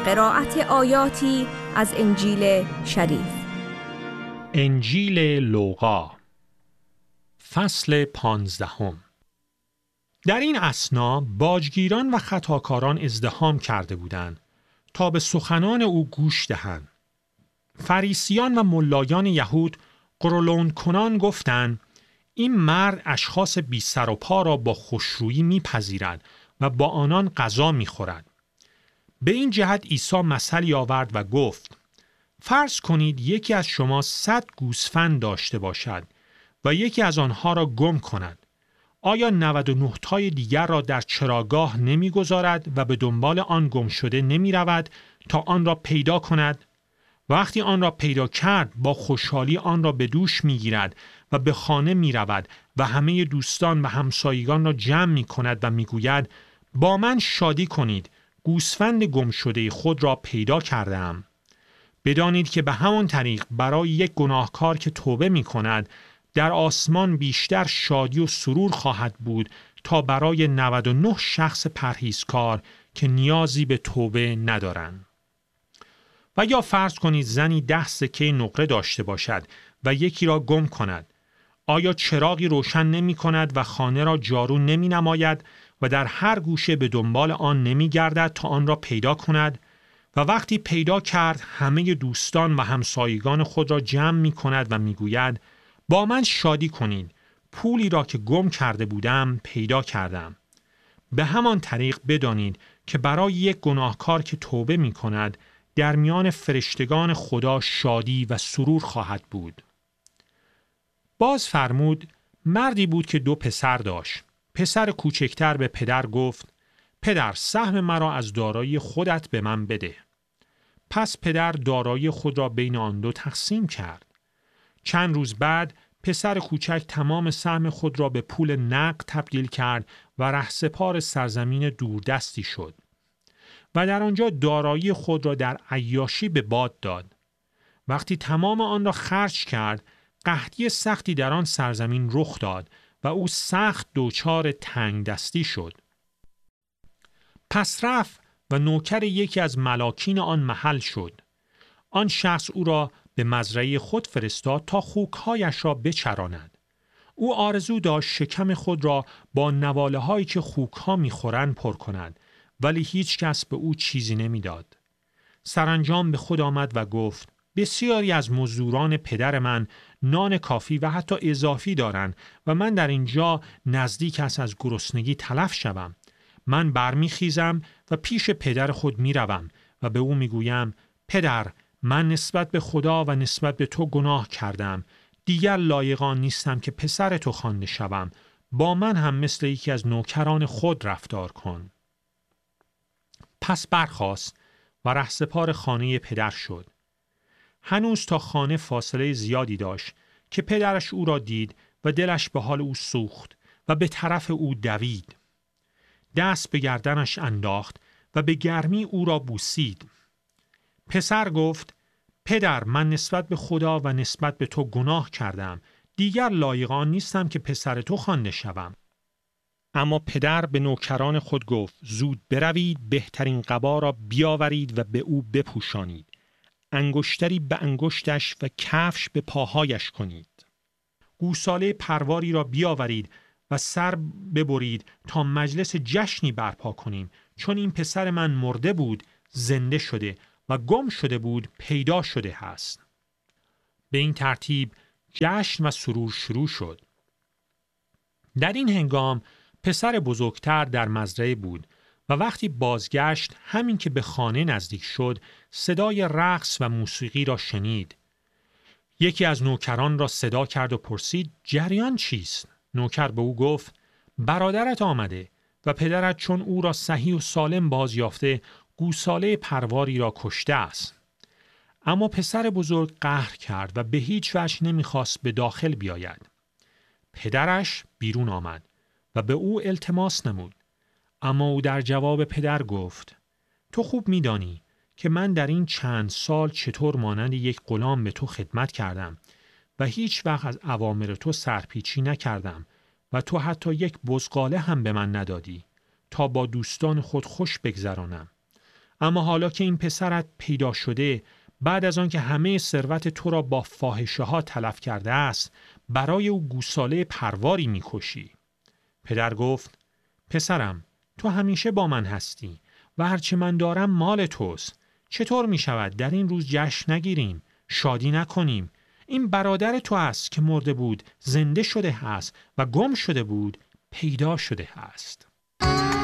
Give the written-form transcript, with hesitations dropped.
قرائت آیاتی از انجیل شریف. انجیل لوقا فصل 15. در این اثنا باجگیران و خطاکاران ازدحام کرده بودند تا به سخنان او گوش دهند. فریسیان و ملایان یهود قرولند کنان گفتند این مرد اشخاص بی سر و پا را با خوشرویی میپذیرد و با آنان غذا میخورد. به این جهت عیسی مثلی آورد و گفت فرض کنید یکی از شما 100 گوسفند داشته باشد و یکی از آنها را گم کند. آیا 99 تای دیگر را در چراگاه نمیگذارد و به دنبال آن گم شده نمی رود تا آن را پیدا کند؟ وقتی آن را پیدا کرد با خوشحالی آن را به دوش می گیرد و به خانه می رود و همه دوستان و همسایگان را جمع می کند و می گوید با من شادی کنید، گوسفند گم شده خود را پیدا کردم. بدانید که به همان طریق برای یک گناهکار که توبه می کند در آسمان بیشتر شادی و سرور خواهد بود تا برای 99 شخص پرهیزکار که نیازی به توبه ندارند. و یا فرض کنید زنی 10 سکه نقره داشته باشد و یکی را گم کند. آیا چراغی روشن نمی کند و خانه را جارو نمی نماید و در هر گوشه به دنبال آن نمی گردد تا آن را پیدا کند؟ و وقتی پیدا کرد همه دوستان و همسایگان خود را جمع می کند و می گوید با من شادی کنید، پولی را که گم کرده بودم پیدا کردم. به همان طریق بدانید که برای یک گناهکار که توبه می کند در میان فرشتگان خدا شادی و سرور خواهد بود. باز فرمود مردی بود که 2 پسر داشت. پسر کوچکتر به پدر گفت پدر سهم مرا از دارایی خودت به من بده. پس پدر دارایی خود را بین آن 2 تقسیم کرد. چند روز بعد پسر کوچک تمام سهم خود را به پول نقد تبدیل کرد و رهسپار سرزمین دوردستی شد و در آنجا دارایی خود را در عیاشی به باد داد. وقتی تمام آن را خرج کرد، قحطی سختی در آن سرزمین رخ داد و او سخت دچار تنگدستی شد. پس رفت و نوکر یکی از ملاکین آن محل شد. آن شخص او را به مزرعه خود فرستاد تا خوکهایش را بچراند. او آرزو داشت شکم خود را با نواله هایی که خوکها میخورند پر کند، ولی هیچ کس به او چیزی نمیداد. سرانجام به خود آمد و گفت بسیاری از مزدوران پدر من نان کافی و حتی اضافی دارند و من در اینجا نزدیک است از گرسنگی تلف شوم. من برمیخیزم و پیش پدر خود میروم و به او میگویم پدر، من نسبت به خدا و نسبت به تو گناه کردم. دیگر لایق آن نیستم که پسر تو خوانده شوم. با من هم مثل یکی از نوکران خود رفتار کن. پس برخاست و رهسپار خانه پدر شد. هنوز تا خانه فاصله زیادی داشت که پدرش او را دید و دلش به حال او سوخت و به طرف او دوید. دست به گردنش انداخت و به گرمی او را بوسید. پسر گفت پدر، من نسبت به خدا و نسبت به تو گناه کردم. دیگر لایق آن نیستم که پسر تو خوانده شوم. اما پدر به نوکران خود گفت زود بروید، بهترین قبا را بیاورید و به او بپوشانید. انگشتری به انگشتش و کفش به پاهایش کنید. گوساله پرواری را بیاورید و سر ببرید تا مجلس جشنی برپا کنیم، چون این پسر من مرده بود زنده شده و گم شده بود پیدا شده است. به این ترتیب جشن و سرور شروع شد. در این هنگام پسر بزرگتر در مزرعه بود و وقتی بازگشت همین که به خانه نزدیک شد صدای رقص و موسیقی را شنید. یکی از نوکران را صدا کرد و پرسید جریان چیست؟ نوکر به او گفت برادرت آمده و پدرت چون او را صحیح و سالم بازیافته گوساله پرواری را کشته است. اما پسر بزرگ قهر کرد و به هیچ وجه نمیخواست به داخل بیاید. پدرش بیرون آمد و به او التماس نمود. اما او در جواب پدر گفت تو خوب میدانی که من در این چند سال چطور مانند یک غلام به تو خدمت کردم و هیچ وقت از اوامر تو سرپیچی نکردم و تو حتی یک بزغاله هم به من ندادی تا با دوستان خود خوش بگذرانم. اما حالا که این پسرت پیدا شده، بعد از آن که همه ثروت تو را با فاحشه ها تلف کرده است، برای او گوساله پرواری می‌کشی. پدر گفت: پسرم، تو همیشه با من هستی و هرچه من دارم مال توست. چطور می شود در این روز جشن نگیریم، شادی نکنیم؟ این برادر تو است که مرده بود، زنده شده است و گم شده بود، پیدا شده است.